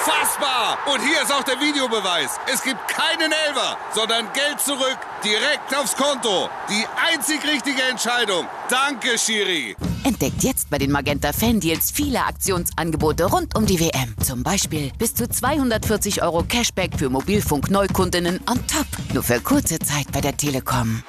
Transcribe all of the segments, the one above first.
Unfassbar! Und hier ist auch der Videobeweis. Es gibt keinen Elfer, sondern Geld zurück, direkt aufs Konto. Die einzig richtige Entscheidung. Danke, Schiri. Entdeckt jetzt bei den Magenta Fan-Deals viele Aktionsangebote rund um die WM. Zum Beispiel bis zu 240 € Cashback für Mobilfunk-Neukundinnen on top. Nur für kurze Zeit bei der Telekom.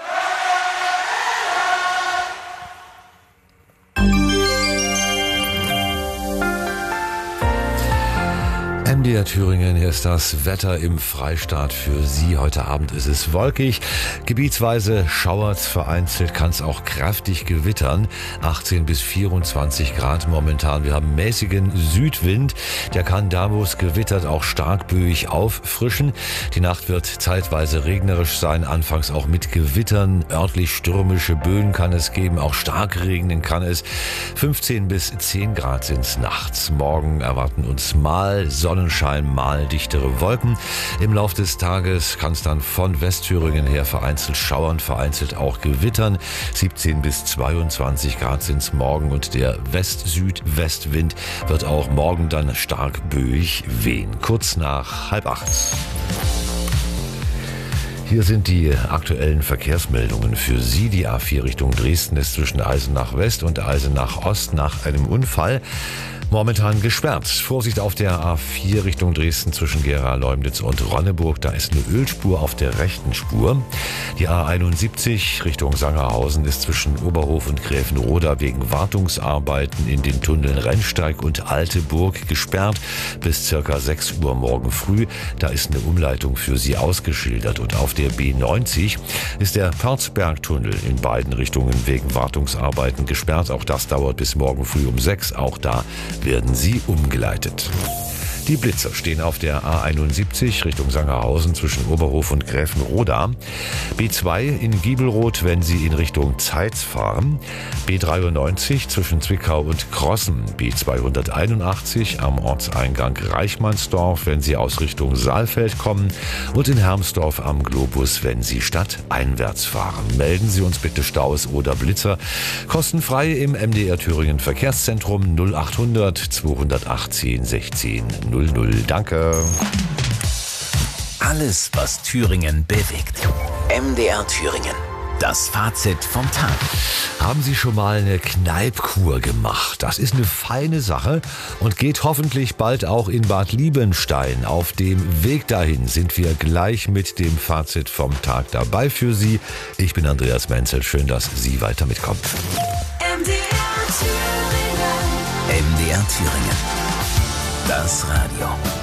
MDR Thüringen, hier ist das Wetter im Freistaat für Sie. Heute Abend ist es wolkig, gebietsweise schauert, vereinzelt kann es auch kräftig gewittern. 18 bis 24 Grad momentan. Wir haben mäßigen Südwind, der kann da, wo es gewittert, auch stark böig auffrischen. Die Nacht wird zeitweise regnerisch sein, anfangs auch mit Gewittern. Örtlich stürmische Böen kann es geben, auch stark regnen kann es. 15 bis 10 Grad sind es nachts. Morgen erwarten uns mal Sonnenschein, mal dichtere Wolken. Im Laufe des Tages kann es dann von Westthüringen her vereinzelt schauern, vereinzelt auch gewittern. 17 bis 22 Grad sind es morgen und der West-Süd-Westwind wird auch morgen dann stark böig wehen. Kurz nach 7:30. Hier sind die aktuellen Verkehrsmeldungen für Sie. Die A4 Richtung Dresden ist zwischen Eisenach West und Eisenach Ost nach einem Unfall momentan gesperrt. Vorsicht auf der A4 Richtung Dresden zwischen Gera-Leumnitz und Ronneburg. Da ist eine Ölspur auf der rechten Spur. Die A71 Richtung Sangerhausen ist zwischen Oberhof und Gräfenroda wegen Wartungsarbeiten in den Tunneln Rennsteig und Alteburg gesperrt bis circa 6 Uhr morgen früh. Da ist eine Umleitung für Sie ausgeschildert. Und auf der B90 ist der Pörzbergtunnel in beiden Richtungen wegen Wartungsarbeiten gesperrt. Auch das dauert bis morgen früh um 6. Auch da werden sie umgeleitet. Die Blitzer stehen auf der A71 Richtung Sangerhausen zwischen Oberhof und Gräfenroda. B2 in Giebelroth, wenn Sie in Richtung Zeitz fahren. B93 zwischen Zwickau und Krossen. B281 am Ortseingang Reichmannsdorf, wenn Sie aus Richtung Saalfeld kommen. Und in Hermsdorf am Globus, wenn Sie stadteinwärts fahren. Melden Sie uns bitte Staus oder Blitzer. Kostenfrei im MDR Thüringen Verkehrszentrum 0800 218 16 00. Danke. Alles, was Thüringen bewegt. MDR Thüringen. Das Fazit vom Tag. Haben Sie schon mal eine Kneipkur gemacht? Das ist eine feine Sache und geht hoffentlich bald auch in Bad Liebenstein. Auf dem Weg dahin sind wir gleich mit dem Fazit vom Tag dabei für Sie. Ich bin Andreas Menzel. Schön, dass Sie weiter mitkommen. MDR Thüringen. Das Radio.